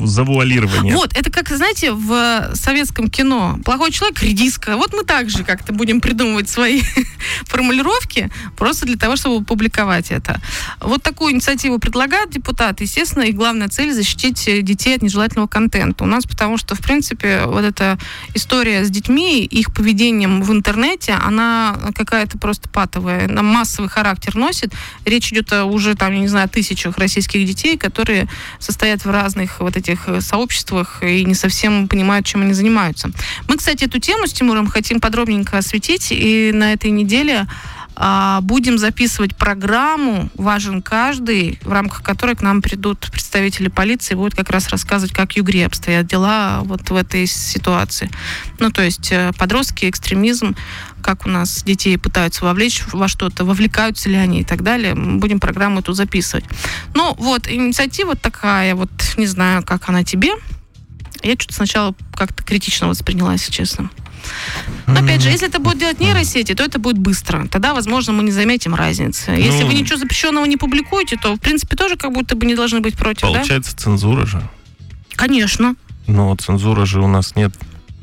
завуалирование. Вот, это как, знаете, в советском кино плохой человек, редиска. Вот мы также как-то будем придумывать свои формулировки просто для того, чтобы опубликовать это. Вот такую инициативу предлагают депутаты. Естественно, их главная цель — защитить детей от нежелательного контента. У нас потому что, в принципе, вот эта история с детьми, их поведением в интернете, она какая-то просто патовая, она массовый характер носит. Речь идет уже, там, я не знаю, о тысячах российских детей, которые состоят в разных вот этих сообществах и не совсем понимают, чем они занимаются. Мы, кстати, эту тему с Тимуром хотим подробненько осветить, и на этой неделе будем записывать программу «Важен каждый», в рамках которой к нам придут представители полиции и будут как раз рассказывать, как в Югре обстоят дела вот в этой ситуации. Ну, то есть подростки, экстремизм, как у нас детей пытаются вовлечь во что-то, вовлекаются ли они и так далее. Будем программу эту записывать. Ну, вот, инициатива такая, вот, не знаю, как она тебе. Я что-то сначала как-то критично восприняла, если честно. Но, опять же, если это будет делать нейросети, то это будет быстро. Тогда, возможно, мы не заметим разницы. Если вы ничего запрещенного не публикуете, то, в принципе, тоже как будто бы не должны быть против, получается, да? Цензура же. Конечно. Но цензура же у нас нет.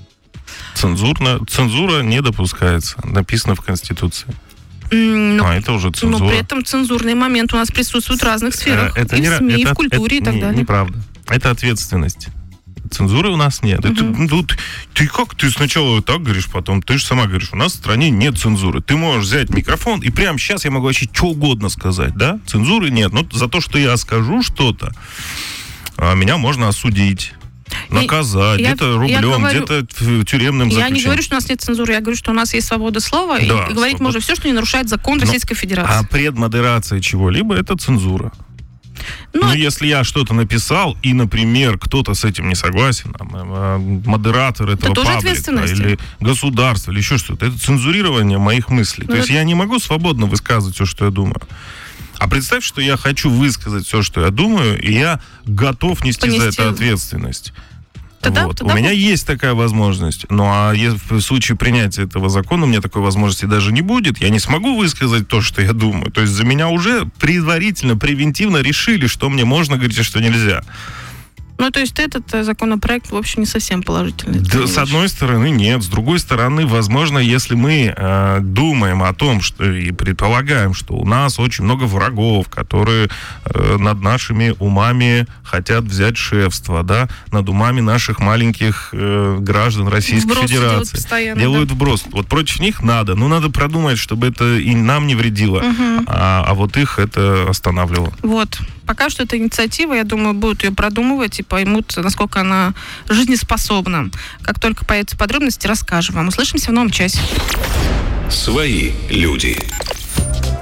Цензура не допускается. Написано в Конституции. Это уже цензура. Но при этом цензурный момент у нас присутствует в разных сферах. И в СМИ, и в культуре, и так далее. Неправда. Это ответственность. Цензуры у нас нет. Ты как? Ты сначала так говоришь, потом ты же сама говоришь, у нас в стране нет цензуры. Ты можешь взять микрофон, и прямо сейчас я могу вообще что угодно сказать, да? Цензуры нет. Но за то, что я скажу что-то, меня можно осудить, наказать, где-то рублем, где-то тюремным заключением. Я не говорю, что у нас нет цензуры, я говорю, что у нас есть свобода слова, да, и говорить можно все, что не нарушает закон Российской Федерации. А предмодерация чего-либо — это цензура. Ну, если я что-то написал, и, например, кто-то с этим не согласен, модератор этого паблика, или государство, или еще что-то, это цензурирование моих мыслей. То есть я не могу свободно высказывать все, что я думаю. А представь, что я хочу высказать все, что я думаю, и я готов нести за это ответственность. Тогда у меня есть такая возможность. Ну, а в случае принятия этого закона у меня такой возможности даже не будет. Я не смогу высказать то, что я думаю. То есть за меня уже предварительно, превентивно решили, что мне можно говорить, а что нельзя. Ну, то есть этот законопроект, в общем, не совсем положительный. Да, с одной стороны, нет. С другой стороны, возможно, если мы думаем о том, что и предполагаем, что у нас очень много врагов, которые над нашими умами хотят взять шефство, да, над умами наших маленьких граждан Российской Федерации. Делают вброс. Вот против них надо. Но надо продумать, чтобы это и нам не вредило, а вот их это останавливало. Вот. Пока что эта инициатива, я думаю, будут ее продумывать и поймут, насколько она жизнеспособна. Как только появятся подробности, расскажем вам. Услышимся в новом часе. Свои люди.